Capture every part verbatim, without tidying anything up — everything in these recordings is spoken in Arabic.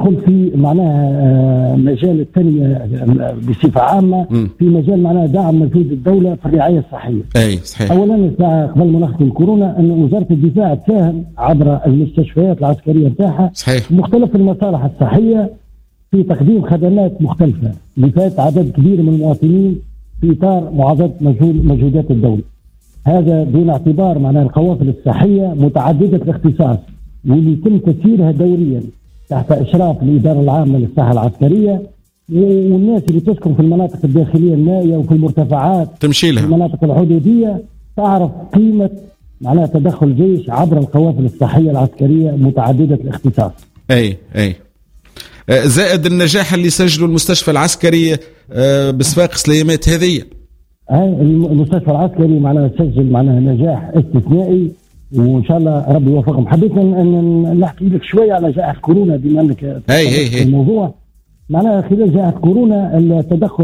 في معناها مجال التنمية بصفة عامة، م. في مجال معناها دعم مجهود الدولة في الرعاية الصحية. أي صحيح. أولا قبل ما نختم الكورونا أن وزارة الدفاع تساهم عبر المستشفيات العسكرية بتاعها مختلف المصالح الصحية في تقديم خدمات مختلفة لفات عدد كبير من المواطنين في إطار معاضدة مجهودات الدولة. هذا دون اعتبار معناها القوافل الصحية متعددة الاختصاص واللي يتم تسييرها دوريا تحت إشراف الإدارة العامة للصحة العسكرية، والناس اللي تسكن في المناطق الداخلية النائية وفي المرتفعات تمشي لها في المناطق الحدودية تعرف قيمة معناها تدخل الجيش عبر القوافل الصحية العسكرية متعددة الاختصاص. أي أي زائد النجاح اللي سجله المستشفى العسكري بصفاقس الأيامات هذه. المستشفى العسكري معناها سجل معناها نجاح استثنائي وان شاء الله ربي يوفقهم. حبيت ان نحكي لك شويه على جائحه كورونا بما انك هي هي الموضوع. معناها خلال جائحه كورونا التدخل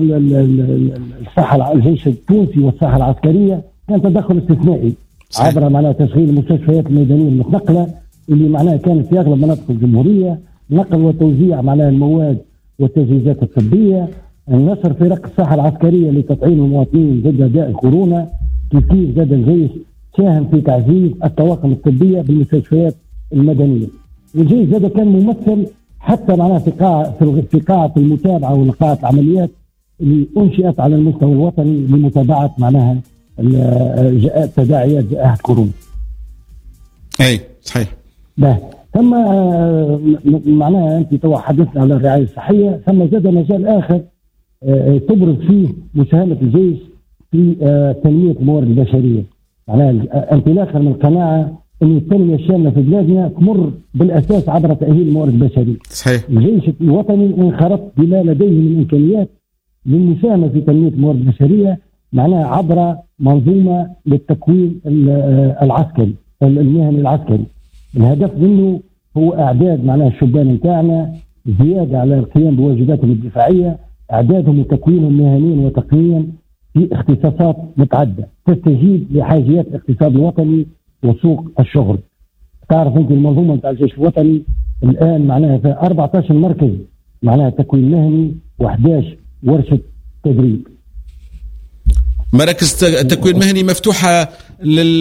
الصحه الجيش التونسي والصحه العسكريه كان تدخل استثنائي عبر معناها تشغيل المستشفيات الميدانيه المتنقله اللي معناها كانت في اغلب مناطق الجمهوريه، نقل وتوزيع معناها المواد والتجهيزات الطبيه، النشر فرق الصحه العسكريه لتطعيم المواطنين ضد داء كورونا، كيف كيف زاد الجيش ساهم في تعزيز الطواقم الطبيه بالمستشفيات المدنيه. والجيش زاد كان ممثل حتى معناها في قاعه في قاعه المتابعه وقاعه العمليات اللي انشئت على المستوى الوطني لمتابعه معناها تداعيات جائحه كورونا. اي صحيح. ده ثم معناها انت تو حدثنا على الرعايه الصحيه، ثم زاد مجال اخر تبرز فيه مساهمه الجيش في تنميه الموارد البشريه. معناها انطلاقا من القناعه ان التنميه الشامله في بلادنا تمر بالاساس عبر تاهيل الموارد البشريه. صحيح. الجيش الوطني انخرط بما لديه من امكانيات للمساهمه في تنميه الموارد البشريه معناها عبر منظومه للتكوين العسكري المهني العسكري. الهدف منه هو اعداد معناها الشبان نتاعنا، زياده على القيام بواجباتهم الدفاعيه، اعدادهم وتكوينهم مهنيا وتقنيا في اختصاصات متعدده تستجيب لحاجيات الاقتصاد الوطني وسوق الشغل. تعرف انت المنظومه نتاع الجيش الوطني الان معناها في أربعة عشر مركز معناها تكوين مهني و11 ورشه تدريب. مراكز تكوين مهني مفتوحه لل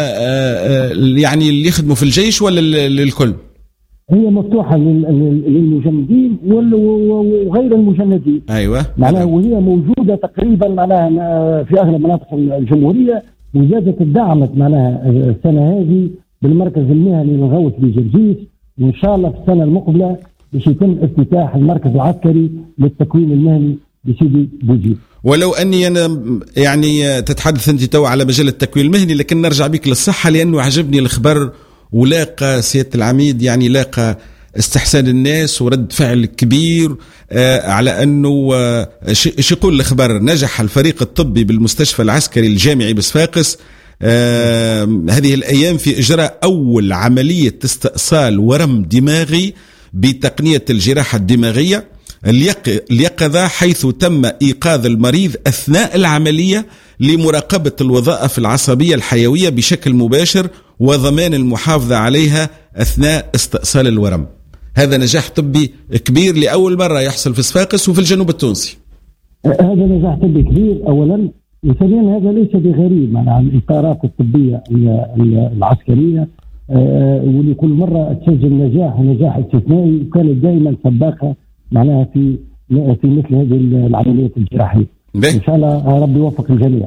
يعني اللي يخدموا في الجيش ولا للكل؟ هي مفتوحه للمجندين وغير المجندين. ايوه معناها وهي موجوده تقريبا معناها في اغلب مناطق الجمهوريه، وزادت الدعمت معناها السنه هذه بالمركز المهني للغوث بجرجيس، وان شاء الله في السنه المقبله باش يتم افتتاح المركز العسكري للتكوين المهني بسيدي بوجيب. ولو اني انا يعني تتحدث انت تو على مجال التكوين المهني، لكن نرجع بك للصحه لانه عجبني الخبر ولاقى سيادة العميد يعني لاقى استحسان الناس ورد فعل كبير آه على أنه آه شو يقول الخبر نجح الفريق الطبي بالمستشفى العسكري الجامعي بصفاقس آه هذه الأيام في إجراء أول عملية استئصال ورم دماغي بتقنية الجراحة الدماغية اليقظة، حيث تم إيقاظ المريض أثناء العملية لمراقبة الوظائف العصبية الحيوية بشكل مباشر وضمان المحافظة عليها أثناء استئصال الورم. هذا نجاح طبي كبير لأول مرة يحصل في صفاقس وفي الجنوب التونسي. هذا نجاح طبي كبير أولا، وثانيا هذا ليس بغريب مع الإطارات الطبية العسكرية واللي كل مرة تسجل نجاح ونجاح استثنائي، وكانت دائما سباقة معناها في في مثل هذه العمليات الجراحية. إن شاء الله ربي يوفق الجميع.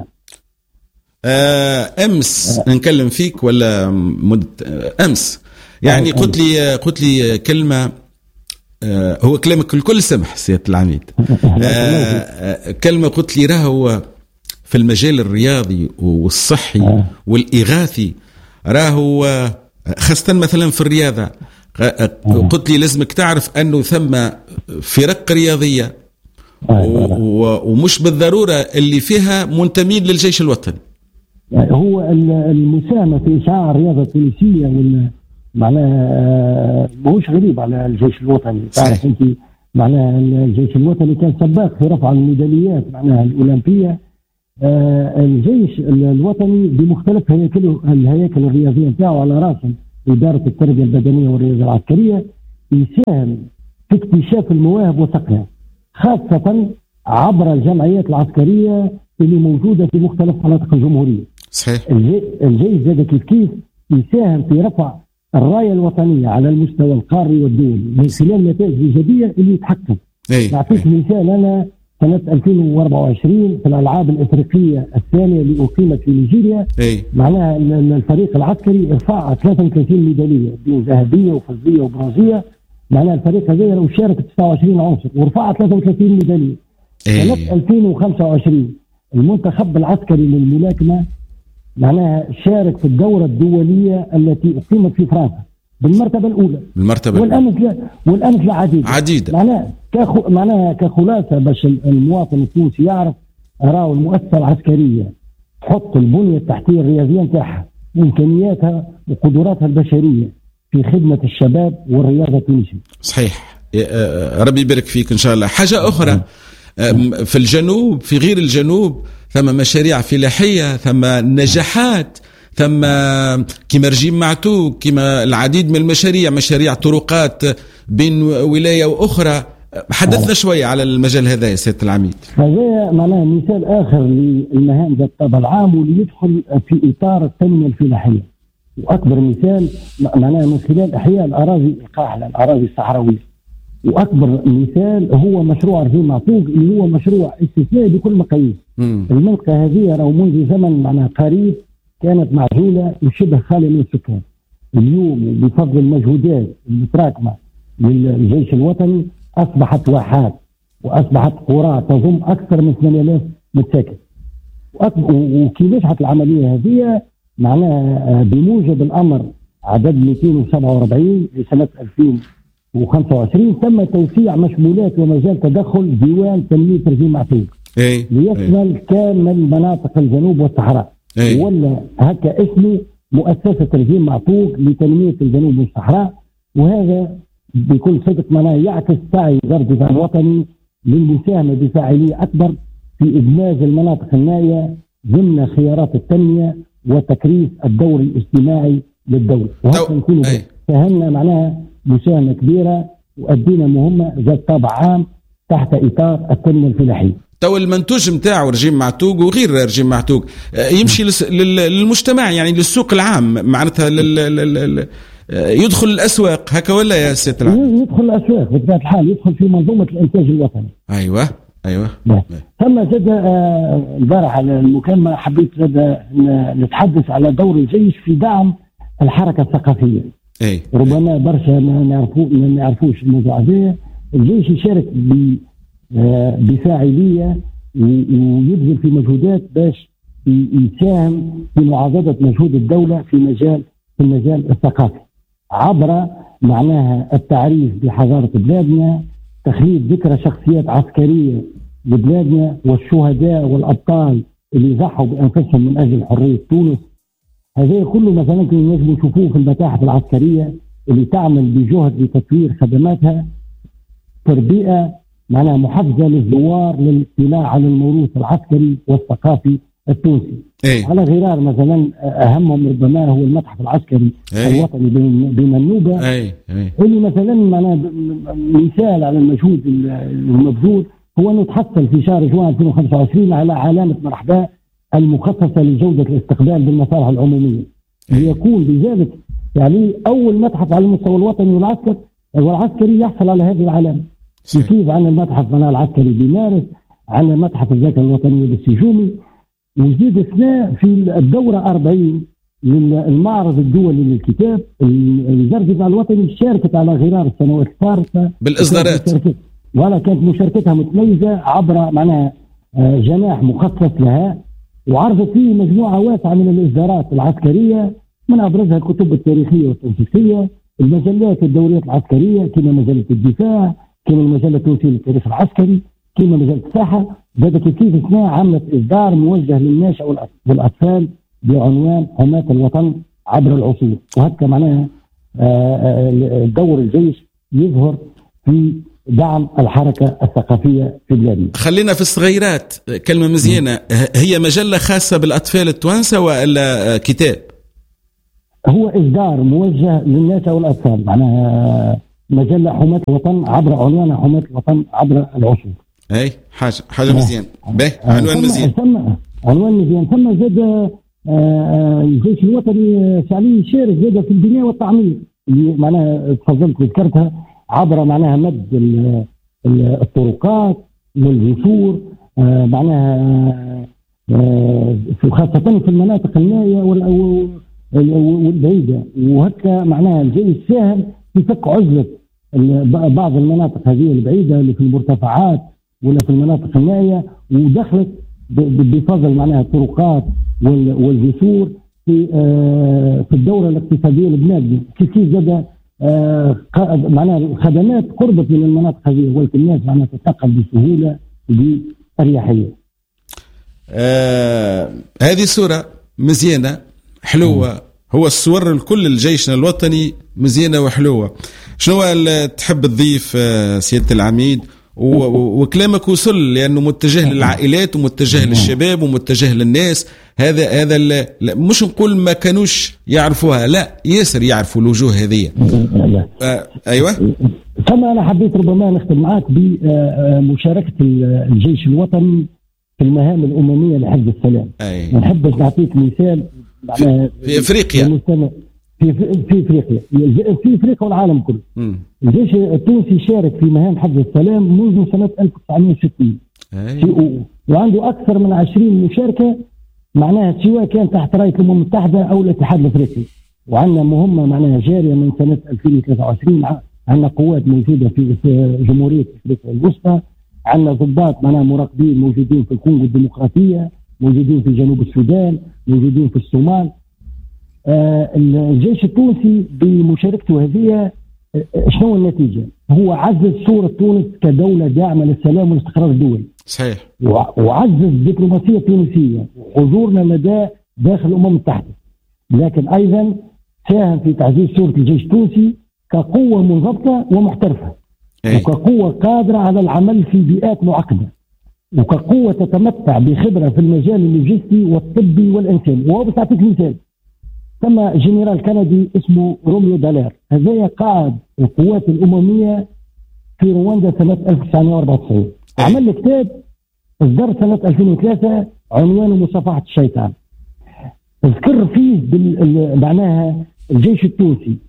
أمس أه نكلم فيك ولا مد أمس يعني أه قلت لي قلت لي كلمة أه هو كلامك الكل سمح سيادة العميد أه كلمة قلت لي راه هو في المجال الرياضي والصحي أه والإغاثي راهو خاصة مثلا في الرياضة. قلت لي لازمك تعرف أنه ثم فرق رياضية ومش بالضرورة اللي فيها منتمين للجيش الوطني. هو المساهمة في إشعاع الرياضة التونسية معناها ماهوش غريب على الجيش الوطني. تعرف أنت معناها الجيش الوطني كان سباق في رفع الميداليات معناها الأولمبية. الجيش الوطني بمختلف هياكله الهياكل الرياضية بتاعه على رأسهم إدارة التربية البدنية والرياضة العسكرية يساهم في اكتشاف المواهب وصقلها، خاصة عبر الجمعيات العسكرية اللي موجودة في مختلف مناطق الجمهورية. صحيح. الجيش زاد كيف كيف يساهم في رفع الراية الوطنية على المستوى القاري والدولي من خلال النتائج الإيجابية اللي يتحقق. نعطيك مثال، أنا سنة ألفين وأربعة وعشرين في الألعاب الإفريقية الثانية اللي أقيمت في نيجيريا، معناها الفريق العسكري رفع ثلاثة وثلاثين ميدالية بين ذهبية وفضية وبرونزية. معناها الفريق هذا وشارك تسعة وعشرين عنصر ورفع ثلاثة وثلاثين ميدالية. سنة ألفين وخمسة وعشرين المنتخب العسكري للملاكمة معناها شارك في الدورة الدولية التي أقيمت في فرنسا بالمرتبة الأولى. بالمرتبة والأمثلة والأمثلة عديدة عديدة. معناها كخ... معناها كخلاصة باش المواطن التونسي يعرف، راهو المؤسسة العسكرية تحط البنية التحتية الرياضية نتاعها وإمكانياتها وقدراتها البشرية في خدمة الشباب والرياضة التونسية. صحيح. ربي يبارك فيك إن شاء الله. حاجة أخرى، في الجنوب في غير الجنوب ثم مشاريع فلاحية، ثم نجاحات، ثم كما رجيم معتوق، كما العديد من المشاريع، مشاريع طرقات بين ولاية وأخرى. حدثنا شوية على المجال هذا يا سيادة العميد. هذا معناه مثال آخر للمهام ذات الطابع العام واللي يدخل في إطار التنمية الفلاحية، وأكبر مثال معناه من خلال إحياء الأراضي القاحلة، الأراضي الصحراوية. واكبر مثال هو مشروع رجيم معتوق اللي هو مشروع استثنائي بكل مقاييس. المنطقه هذه راهو منذ زمن معناها قريب كانت معزوله وشبه خاليه من السكان. اليوم بفضل المجهودات المتراكمه للجيش الوطني اصبحت واحات واصبحت قرى تضم اكثر من ثمانية آلاف متساكن. وكي نجحت العمليه هذه معناها بموجب الامر عدد مئتين وسبعة وأربعين لسنه ألفين وخمسة وعشرين تم توسيع مشمولات ومجال تدخل ديوان تنمية رجيم معتوق ليشمل أي. كامل مناطق الجنوب والصحراء، ولا هكا اسمه مؤسسة رجيم معتوق لتنمية الجنوب والصحراء. وهذا بكل صدق معناه يعكس سعي وزارة الدفاع الوطني للمساهمة بفاعلية أكبر في إدماج المناطق النائية ضمن خيارات التنمية وتكريس الدور الاجتماعي للدولة. وهكذا نكون ساهمنا معناها مساهمة كبيرة وأدينا مهمة ذات طابع عام تحت إطار التنمية الفلاحية. تو المنتوج متاعه رجيم معتوق وغير رجيم معتوق يمشي للمجتمع، يعني للسوق العام، معناتها يدخل الأسواق هكا ولا يا سيادة العام؟ يدخل الأسواق بطبيعة الحال، يدخل في منظومة الإنتاج الوطني. أيوة أيوة. ثم زاد البارح على المكالمة حبيت زاد نتحدث على دور الجيش في دعم الحركة الثقافية. أي. ربما برشا ما نعرفو ما نعرفوش الموضوع هذا. الجيش يشارك بفاعليه ويبذل في مجهودات باش يساهم في معاضدة مجهود الدولة في مجال في المجال الثقافي عبر معناها التعريف بحضارة بلادنا، تخليد ذكرى شخصيات عسكرية لبلادنا والشهداء والأبطال اللي ضحوا بأنفسهم من أجل حرية تونس. هذا كله مثلا نجم نشوفوه في المتاحف العسكرية اللي تعمل بجهد لتطوير خدماتها، تربية معناها محفزة للزوار للاطلاع على الموروث العسكري والثقافي التونسي. أي. على غرار مثلا أهمهم ربما هو المتحف العسكري أي. الوطني بمنوبة، أي. أي. اللي مثلا معناها مثال على المجهود المبذول هو أنه تحصل في شهر جوان ألفين وخمسة وعشرين على علامة مرحبا المخصصة لجودة الاستقبال بالمصالح العمومية، ليكون بذلك يعني أول متحف على المستوى الوطني والعسكري والعسكري يحصل على هذه العلامة. كيف عن المتحف العسكري بمارس، عن متحف الذاكرة الوطنية بالسجومي، وزيد اثناء في الدورة أربعين للمعرض الدولي للكتاب. وزارة الدفاع الوطني شاركت على غرار السنوات السابقة بالإصدارات، ولا كانت مشاركتها متميزة عبر معناها جناح مخصص لها، وعرضت فيه مجموعة واسعة من الإصدارات العسكرية، من أبرزها الكتب التاريخية والتنسيقية، المجلات الدورية العسكرية كما مجلة الدفاع، كما المجلة التونسية للتاريخ العسكري، كما مجلة الساحة. ذلك كيف اثناء عملت إصدار موجه للناشئ والأطفال بعنوان حماة الوطن عبر العصور. وهكذا معناها دور الجيش يظهر في دعم الحركة الثقافية في بلادنا. خلينا في الصغيرات، كلمة مزيانة، هي مجلة خاصة بالأطفال التوانسة ولا كتاب؟ هو إصدار موجه للناس والأطفال، معناها مجله حماة الوطن عبر عنوان حماة الوطن عبر العصور. اي حاجه حاجه مزيان. باهي عنوان مزيان. ثم عنوان مزيان. ثم زاد الجيش الوطني فعليا يشارك زاد في البناء والتعمير اللي معناها تفضلت وذكرتها عبر معناها مد الطرقات والجسور معناها خاصة في المناطق النائية والبعيدة، وهكا معناها الجيش ساهم في فك عزلة بعض المناطق هذه البعيدة اللي في المرتفعات ولا في المناطق النائية، ودخلت بفضل معناها الطرقات والجسور في في الدورة الاقتصادية لبنان. كيف كيف زاد معناها الخدمات قربت من المناطق هذه، ولكن الناس معناها تتنقل بسهولة بأريحية. آه هذه صورة مزيانة حلوة. هو الصور الكل الجيشنا الوطني مزيانة وحلوة. شنو تحب تضيف آه سيادة العميد؟ وكلامك وصل لأنه متجه للعائلات ومتجه للشباب ومتجه للناس. هذا هذا مش نقول ما كانوش يعرفوها، لا ياسر يعرفوا الوجوه هذه. آه أيوة. ثم أنا حبيت ربما نختم معك بمشاركة الجيش الوطني في المهام الأممية لحفظ السلام. نحب نعطيك مثال في, في أفريقيا في في افريقيا في افريقيا والعالم كله. م. الجيش التونسي شارك في مهام حفظ السلام منذ سنه ألف وتسعمائة وستين في وعنده اكثر من عشرين مشاركه معناها سواء كان تحت رايه الامم المتحده او الاتحاد الافريقي. وعندنا مهمه معناها جاريه من سنه ألفين وثلاثة وعشرين. عندنا قوات موجوده في جمهوريه افريقيا الوسطى، عندنا ضباط معناها مراقبين موجودين في الكونغو الديمقراطيه، موجودين في جنوب السودان، موجودين في الصومال. آه الجيش التونسي بمشاركته هذه آه شنو النتيجة؟ هو عزز صورة تونس كدولة داعمة للسلام والاستقرار الدولي. صحيح. وعزز الدبلوماسية التونسية وحضورنا لدى داخل الأمم المتحدة. لكن أيضا ساهم في تعزيز صورة الجيش التونسي كقوة منضبطة ومحترفة. أي. وكقوة قادرة على العمل في بيئات معقدة. وكقوة تتمتع بخبرة في المجال اللوجستي والطبي والإنساني. وهو بس أعطيك مثال. ثم جنرال كندي اسمه روميو دالير، هذا قائد القوات الأممية في رواندا سنة ألف وتسعمائة وأربعة وتسعين. عمل كتاب اصدر سنة ألفين وثلاثة عنوانه مصافحة الشيطان. اذكر فيه معناها الجيش التونسي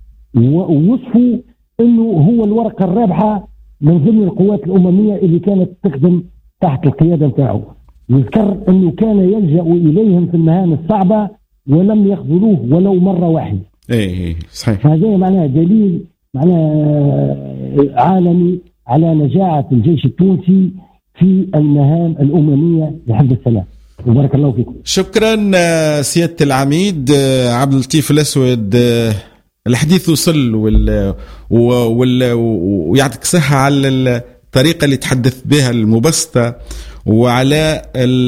ووصفه انه هو الورقة الرابحة من ضمن القوات الأممية اللي كانت تخدم تحت القيادة نتاعو. يذكر انه كان يلجأ اليهم في المهام الصعبة ولم يخذلوه ولو مرة واحدة. ايه صحيح. هذا معناه دليل معناه عالمي على نجاعة الجيش التونسي في المهام الأممية لحفظ السلام. وبارك الله فيكم. شكرا سيادة العميد عبد اللطيف الأسود. الحديث وصل وال... وال... ويعطيك صحة على الطريقة اللي تحدث بها المبسطة، وعلى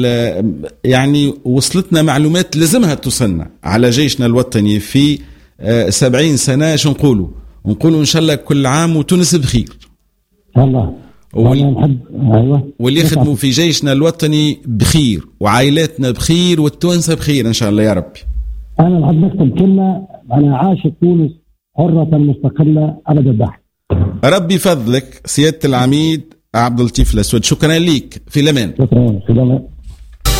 يعني وصلتنا معلومات لازمها توصلنا على جيشنا الوطني في سبعين سنة. شو نقولوا؟ نقولوا إن شاء الله كل عام وتونس بخير. الله. وال... أيوة. واللي يخدموا في جيشنا الوطني بخير، وعائلاتنا بخير، والتوانسة بخير إن شاء الله يا ربي. أنا نحب نختم كلمة، أنا عاشت تونس حرة مستقلة أبد الدهر. ربي فضلك سيادة العميد عبد اللطيف الأسود. شكرا ليك. في الأمان. شكرا. في الأمان.